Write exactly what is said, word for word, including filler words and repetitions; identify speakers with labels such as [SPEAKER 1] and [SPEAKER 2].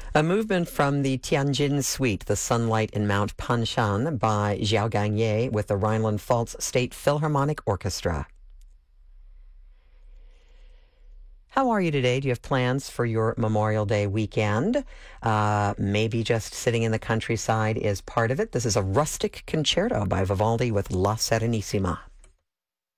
[SPEAKER 1] A movement from the Tianjin Suite, the Sunlight in Mount Panshan by Xiao Gangye with the Rhineland-Pfalz State Philharmonic Orchestra. How are you today? Do you have plans for your Memorial Day weekend? Uh, maybe just sitting in the countryside is part of it. This is a rustic concerto by Vivaldi with La Serenissima.